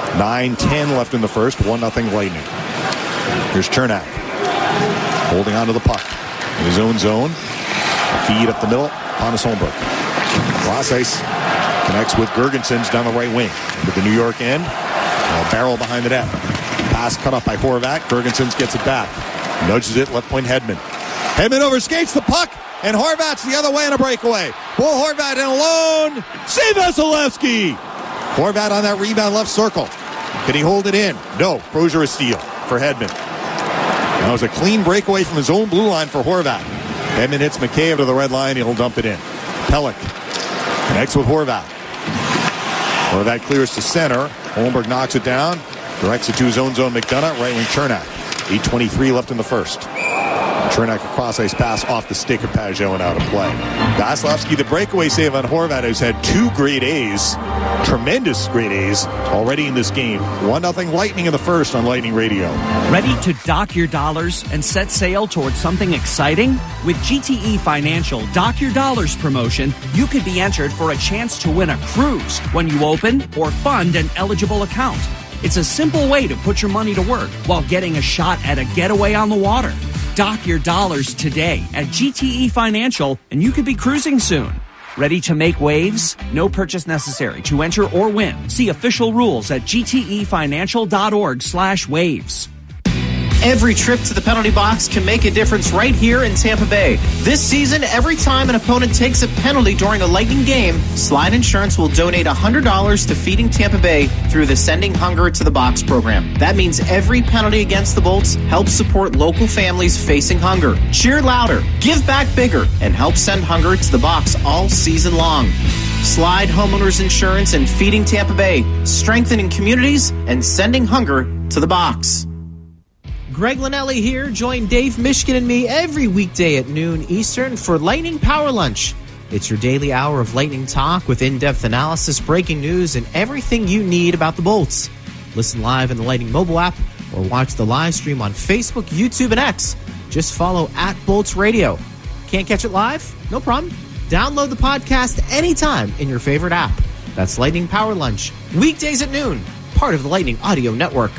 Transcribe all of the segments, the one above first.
9:10 left in the first. 1-0 Lightning. Here's Cernak. Holding on to the puck. In his own zone. Feed up the middle. Pontus Holmberg. Cross ice. Connects with Girgensons down the right wing. With the New York end. Barrel behind the net. Pass cut off by Horvat. Girgensons gets it back. Nudges it. Left point Hedman. Hedman overskates the puck. And Horvat's the other way on a breakaway. Will Horvat in alone. Save Vasilevsky. Horvat on that rebound left circle. Can he hold it in? No. Crozier a steal for Hedman. That was a clean breakaway from his own blue line for Horvat. Hedman hits McKayev to the red line. He'll dump it in. Pelech connects with Horvat. Horvat clears to center. Holmberg knocks it down. Directs it to his own zone. McDonough. Right wing Cernak. 8:23 left in the first. Cernak a cross-ice pass off the stick of Pajot and out of play. Vasilevsky, the breakaway save on Horvat, has had 2 great A's, tremendous great A's, already in this game. 1-0 Lightning in the first on Lightning Radio. Ready to dock your dollars and set sail towards something exciting? With GTE Financial Dock Your Dollars promotion, you could be entered for a chance to win a cruise when you open or fund an eligible account. It's a simple way to put your money to work while getting a shot at a getaway on the water. Dock your dollars today at GTE Financial, and you could be cruising soon. Ready to make waves? No purchase necessary to enter or win. See official rules at gtefinancial.org/waves. Every trip to the penalty box can make a difference right here in Tampa Bay. This season, every time an opponent takes a penalty during a Lightning game, Slide Insurance will donate $100 to Feeding Tampa Bay through the Sending Hunger to the Box program. That means every penalty against the Bolts helps support local families facing hunger. Cheer louder, give back bigger, and help send hunger to the box all season long. Slide Homeowners Insurance and Feeding Tampa Bay, strengthening communities and sending hunger to the box. Greg Linnelli here. Join Dave Mishkin and me every weekday at noon Eastern for Lightning Power Lunch. It's your daily hour of Lightning talk with in-depth analysis, breaking news, and everything you need about the Bolts. Listen live in the Lightning mobile app or watch the live stream on Facebook, YouTube, and X. Just follow @Bolts Radio. Can't catch it live? No problem. Download the podcast anytime in your favorite app. That's Lightning Power Lunch, weekdays at noon, part of the Lightning Audio Network.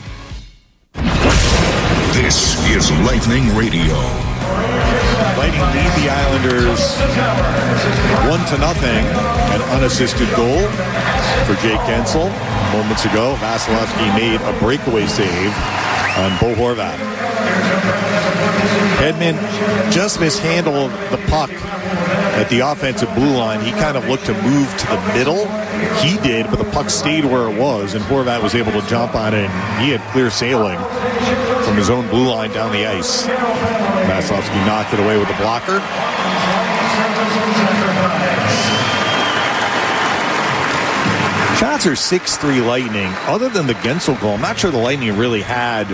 This is Lightning Radio. Lightning lead the Islanders 1-0. An unassisted goal for Jake Guentzel. Moments ago, Vasilevsky made a breakaway save on Bo Horvat. Hedman just mishandled the puck at the offensive blue line. He kind of looked to move to the middle. He did, but the puck stayed where it was, and Horvat was able to jump on it, and he had clear sailing from his own blue line down the ice. Vasilevsky knocked it away with the blocker. Shots are 6-3 Lightning. Other than the Guentzel goal, I'm not sure the Lightning really had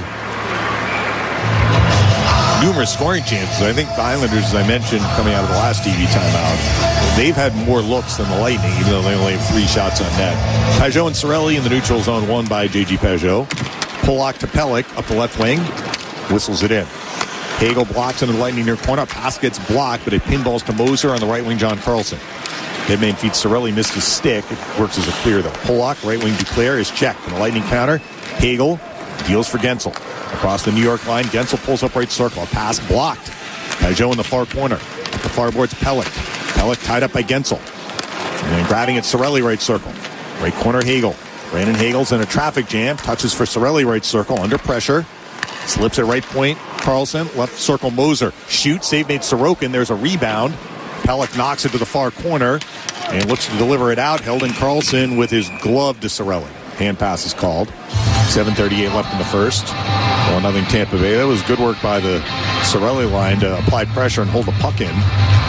numerous scoring chances. I think the Islanders, as I mentioned, coming out of the last TV timeout, they've had more looks than the Lightning, even though they only have 3 shots on net. Pajot and Cirelli in the neutral zone, won by J.G. Pajot. Polak to Pelech up the left wing. Whistles it in. Hagel blocks into the Lightning near corner. Pass gets blocked, but it pinballs to Moser on the right wing, John Carlson. Headman feeds Cirelli, missed his stick. It works as a clear, though. Polak, right wing Duclair, is checked. And the Lightning counter. Hagel deals for Guentzel. Across the New York line, Guentzel pulls up right circle. A pass blocked. Pajot in the far corner. At the far board's Pelech. Pelech tied up by Guentzel. And then grabbing at Cirelli right circle. Right corner Hagel. Brandon Hagel's in a traffic jam. Touches for Cirelli right circle. Under pressure. Slips at right point. Carlson. Left circle Moser. Shoots. Save made Sorokin. There's a rebound. Pelech knocks it to the far corner. And looks to deliver it out. Held in Carlson with his glove to Cirelli. Hand pass is called. 7:38 left in the first. 1-0 Tampa Bay. That was good work by the Cirelli line to apply pressure and hold the puck in.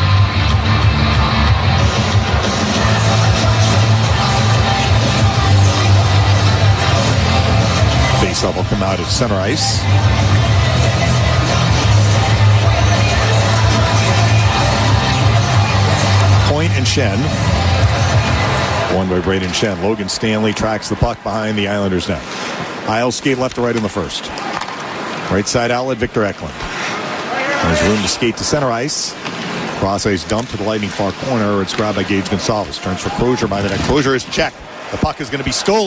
Faceoff will come out at center ice. Point and Shen. Won by Braden Shen. Logan Stanley tracks the puck behind the Islanders net. Isles skate left to right in the first. Right side outlet, Victor Eklund. There's room to skate to center ice. Cross ice dump to the Lightning far corner. It's grabbed by Gage Gonzalez. Turns for Crozier by the net. Crozier is checked. The puck is going to be stolen.